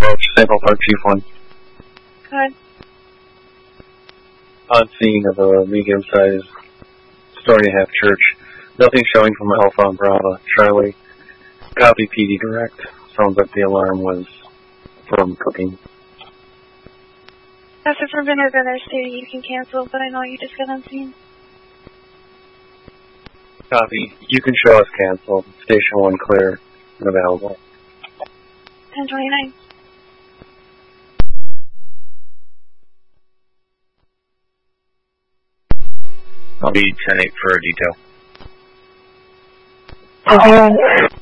approach, Sample Park Chief 1. Go ahead. On scene of a medium-sized story-and-a-half church. Nothing showing from Alpha and Bravo. Charlie, copy PD direct. Sounds like the alarm was from cooking. After from Vinegar, they're stating you can cancel, but I know you just got on scene. Copy. You can show us cancel. Station 1 clear and available. 1029. I'll be 10-8 for a detail. Okay.